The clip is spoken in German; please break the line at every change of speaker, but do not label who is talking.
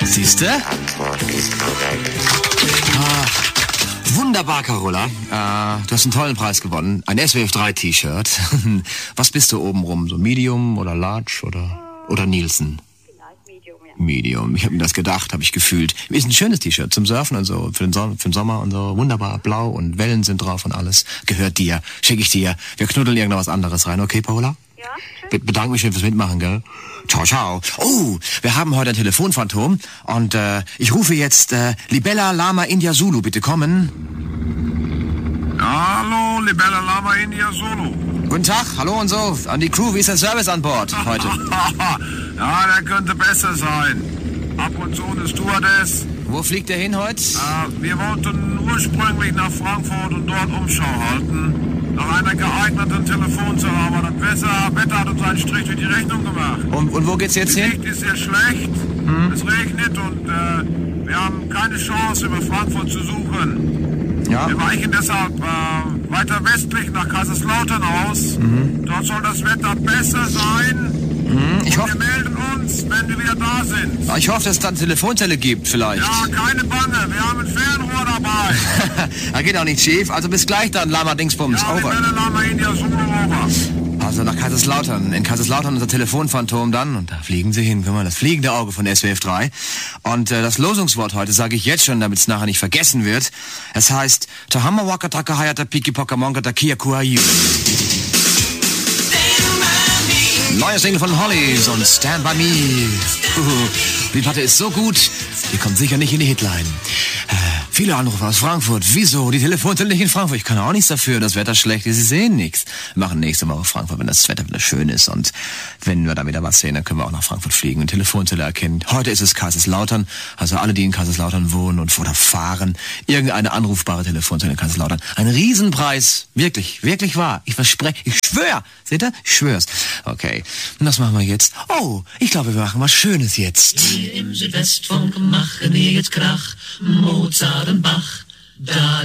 Siehste?
Antwort ist korrekt.
Wunderbar, Carola. Du hast einen tollen Preis gewonnen. Ein SWF3-T-Shirt. Was bist du obenrum? So Medium oder Large oder Nielsen?
Vielleicht Medium, ja.
Medium. Ich habe mir das gedacht, habe ich gefühlt. Ist ein schönes T-Shirt zum Surfen und so, für den Sommer und so. Wunderbar, blau und Wellen sind drauf und alles. Gehört dir. Schicke ich dir. Wir knuddeln irgendwas anderes rein. Okay, Paola?
Ja, tschüss.
Bedanke mich schön fürs Mitmachen, gell? Ciao, ciao. Oh, wir haben heute ein Telefonphantom und ich rufe jetzt Libella Lama India Zulu. Bitte kommen.
Hallo, Libella Lama India Zulu.
Guten Tag, hallo und so. An die Crew, wie ist der Service an Bord heute?
Ja, der könnte besser sein. Ab und zu eine Stewardess.
Wo fliegt der hin heute?
Wir wollten ursprünglich nach Frankfurt und dort Umschau halten. Nach einer geeigneten Telefonzelle, aber das Wetter hat uns einen Strich durch die Rechnung gemacht.
Und wo geht's jetzt
Die
hin?
Sicht ist sehr schlecht, es regnet und wir haben keine Chance, über Frankfurt zu suchen.
Ja.
Wir weichen deshalb weiter westlich nach Kaiserslautern aus. Dort soll das Wetter besser sein.
Ich
Wir
hoffe,
melden uns, wenn wir wieder da sind.
dass es dann eine Telefonzelle gibt vielleicht.
Ja, keine Bange, wir haben ein Fernrohr dabei.
Da geht auch nicht schief. Also bis gleich dann, Lama Dingsbums.
Ja,
Over.
Libella Lama India Zulu, over.
Also nach Kaiserslautern. In Kaiserslautern unser Telefonphantom dann. Und da fliegen sie hin. Guck mal, das fliegende Auge von SWF3. Und das Losungswort heute sage ich jetzt schon, damit es nachher nicht vergessen wird. Es heißt Tahama Waka Taka Hayata Piki Poka Monka Takia Kuayu. Neue Single von Hollies und Stand By Me. Die Platte ist so gut, die kommt sicher nicht in die Hitline. Viele Anrufe aus Frankfurt. Wieso? Die Telefonzelle nicht in Frankfurt. Ich kann auch nichts dafür. Das Wetter schlecht ist. Sie sehen nichts. Wir machen nächste Woche Frankfurt, wenn das Wetter wieder schön ist. Und wenn wir da wieder was sehen, dann können wir auch nach Frankfurt fliegen und Telefonzelle erkennen. Heute ist es Kaiserslautern. Also alle, die in Kaiserslautern wohnen oder fahren. Irgendeine anrufbare Telefonzelle in Kaiserslautern. Ein Riesenpreis. Wirklich, wirklich wahr. Ich verspreche, ich schwör. Seht ihr? Ich schwör's. Okay. Und das machen wir jetzt. Oh, ich glaube, wir machen was Schönes jetzt.
Hier im Südwestfunk machen wir jetzt Krach, Mozart und Bach. Da